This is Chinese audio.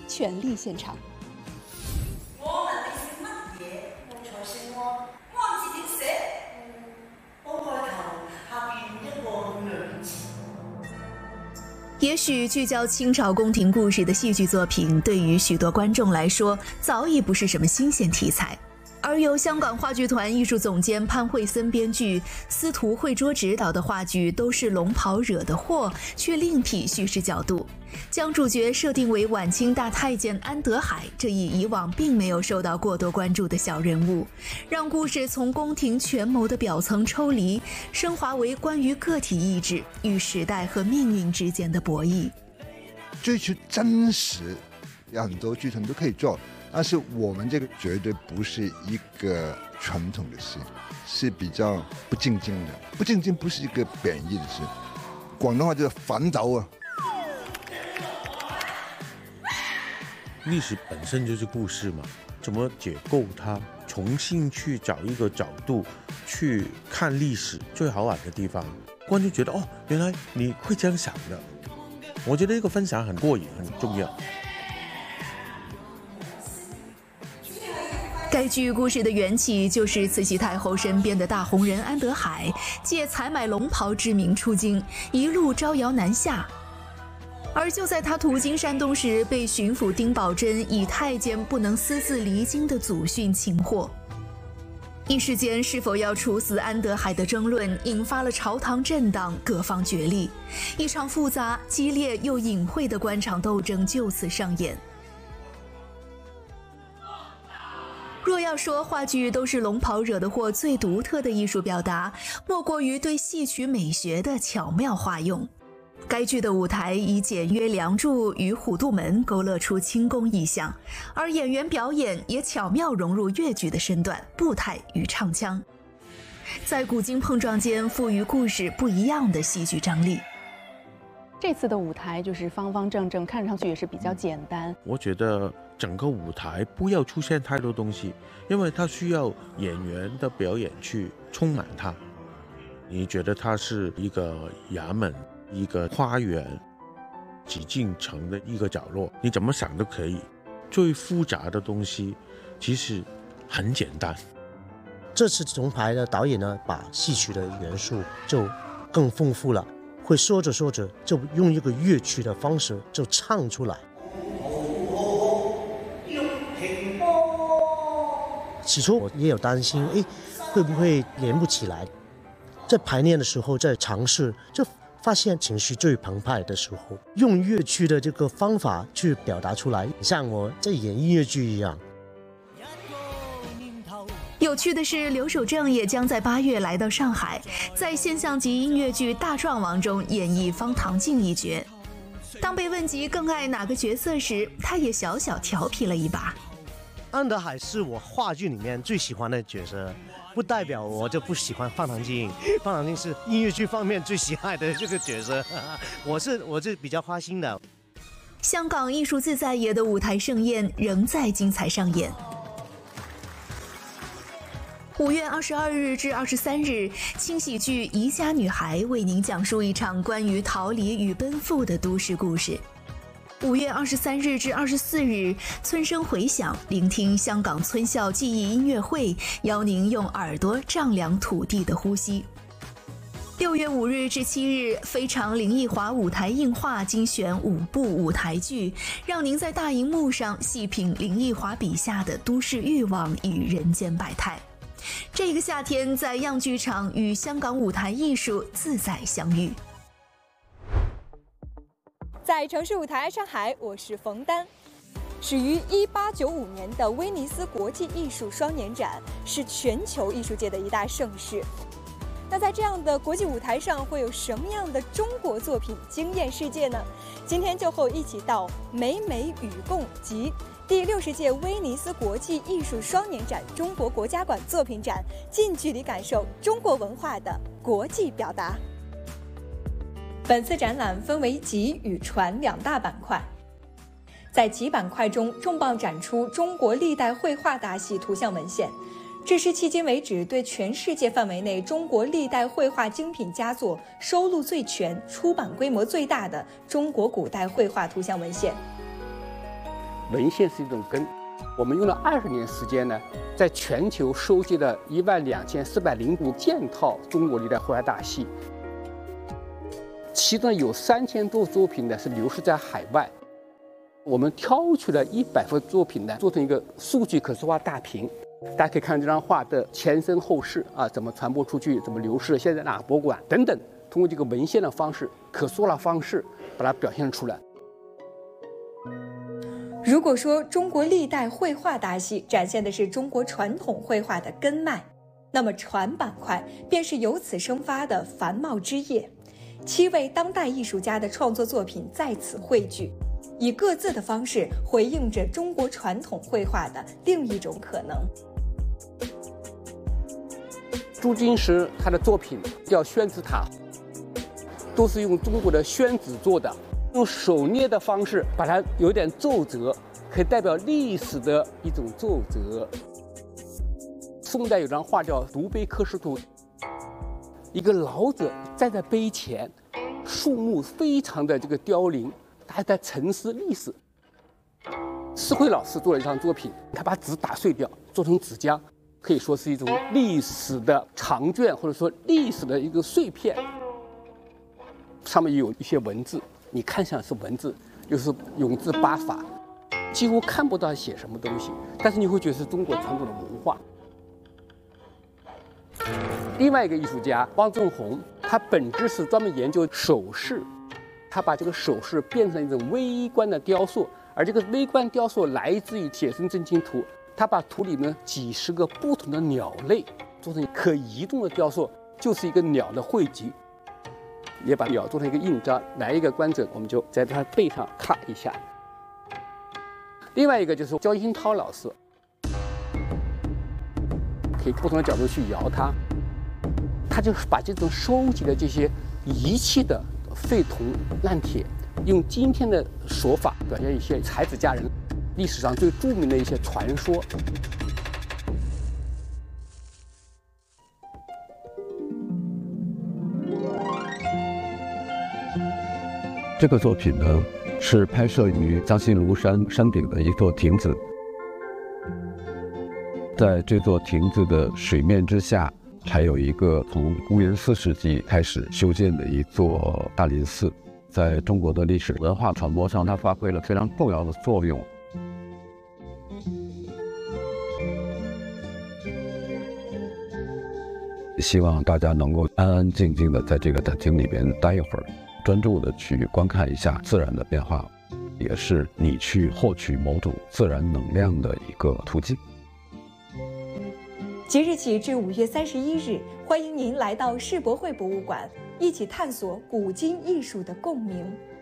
权力现场。 也许聚焦清朝宫廷故事的戏剧作品，对于许多观众来说早已不是什么新鲜题材。而由香港话剧团艺术总监潘惠森编剧、司徒慧卓执导的话剧《都是龙袍惹的祸》，却另辟叙事角度，将主角设定为晚清大太监安德海这一以往并没有受到过多关注的小人物，让故事从宫廷权谋的表层抽离，升华为关于个体意志与时代和命运之间的博弈。 追求真实，很多剧团都可以做，但是我们这个绝对不是一个传统的戏，是比较不正经的。不正经不是一个贬义的事，广东话叫反斗啊。 历史本身就是故事嘛，怎么解构它，重新去找一个角度去看历史最好玩的地方，观众觉得原来你会这样想的。我觉得这个分享很过瘾，很重要。 该剧故事的缘起就是慈禧太后身边的大红人安德海借采买龙袍之名出京，一路招摇南下。而就在他途经山东时，被巡抚丁宝桢以太监不能私自离京的祖训擒获。一时间，是否要处死安德海的争论引发了朝堂震荡，各方角力，一场复杂、激烈又隐晦的官场斗争就此上演。若要说话剧都是龙袍惹的祸最独特的艺术表达，莫过于对戏曲美学的巧妙化用。该剧的舞台以简约梁柱与虎度门勾勒出清宫意象，而演员表演也巧妙融入越剧的身段、步态与唱腔，在古今碰撞间赋予故事不一样的戏剧张力。 这次的舞台就是方方正正，看上去也是比较简单。 我觉得整个舞台不要出现太多东西，因为它需要演员的表演去充满它。你觉得它是一个衙门、一个花园、几进城的一个角落，你怎么想都可以。最复杂的东西其实很简单。 这次重排的导演呢，把戏曲的元素就更丰富了，会说着说着就用一个乐曲的方式就唱出来。起初我也有担心，会不会连不起来？在排练的时候，在尝试，就发现情绪最澎湃的时候，用乐曲的这个方法去表达出来，像我在演音乐剧一样。 有趣的是，刘守正也将在8月来到上海，在现象级音乐剧《大壮王》中演绎方唐镜一角。当被问及更爱哪个角色时，他也小小调皮了一把。 安德海是我话剧里面最喜欢的角色，不代表我就不喜欢方唐镜。方唐镜是音乐剧方面最喜爱的这个角色，我是比较花心的。 香港艺术自在爷的舞台盛宴仍在精彩上演。5月22日至23日，轻喜剧《宜家女孩》为您讲述一场关于逃离与奔赴的都市故事。5月23日至24日，村声回响，聆听香港村校记忆音乐会，邀您用耳朵丈量土地的呼吸。6月5日至7日，非常林奕华舞台映画精选5部舞台剧，让您在大荧幕上细品林奕华笔下的都市欲望与人间百态。这个夏天，在样剧场与香港舞台艺术自在相遇。 在城市舞台上海，我是冯丹。始于1895年的威尼斯国际艺术双年展是全球艺术界的一大盛事。那在这样的国际舞台上，会有什么样的中国作品惊艳世界呢？今天就和我一起到美美与共及第60届威尼斯国际艺术双年展中国国家馆作品展，近距离感受中国文化的国际表达。本次展览分为集与传2大板块，在集板块中重磅展出中国历代绘画大系图像文献，这是迄今为止对全世界范围内中国历代绘画精品佳作收录最全、出版规模最大的中国古代绘画图像文献。 文献是一种根。我们用了20年时间呢，在全球收集了12405件套中国历代绘画大戏，其中有3000多作品呢是流失在海外。我们挑取了100幅作品呢，做成一个数据可视化大屏。大家可以看这张画的前身后事啊，怎么传播出去，怎么流失，现在哪个博物馆等等，通过这个文献的方式、可视化的方式，把它表现出来。 如果说中国历代绘画大戏展现的是中国传统绘画的根脉，那么传板块便是由此生发的繁茂枝叶。7位当代艺术家的创作作品在此汇聚，以各自的方式回应着中国传统绘画的另一种可能。 朱金石他的作品叫宣纸塔，都是用中国的宣纸做的，用手捏的方式把它有点皱褶，可以代表历史的一种皱褶。宋代有张画叫《独碑刻石图》，一个老者站在碑前，树木非常的这个凋零，他在沉思历史。施辉老师做了一张作品，他把纸打碎掉，做成纸浆，可以说是一种历史的长卷，或者说历史的一个碎片。上面有一些文字，你看上是文字，又是永字八法，几乎看不到写什么东西，但是你会觉得是中国传统的文化。另外一个艺术家汪正红，他本质是专门研究首饰，他把这个首饰变成一种微观的雕塑，而这个微观雕塑来自于写生真经图，他把图里面几十个不同的鸟类做成可移动的雕塑，就是一个鸟的汇集，也把鸟做成一个印章，来一个观者我们就在他背上咔一下。另外一个就是焦兴涛老师，可以不同的角度去摇它，他就是把这种收集的这些遗弃的废铜烂铁，用今天的手法表现一些才子佳人历史上最著名的一些传说。 这个作品呢，是拍摄于江西庐山山顶的一座亭子。在这座亭子的水面之下，还有一个从公元4世纪开始修建的一座大林寺，在中国的历史文化传播上，它发挥了非常重要的作用。希望大家能够安安静静的在这个展厅里边待一会儿，专注的去观看一下自然的变化，也是你去获取某种自然能量的一个途径。 即日起至5月31日，欢迎您来到世博会博物馆，一起探索古今艺术的共鸣。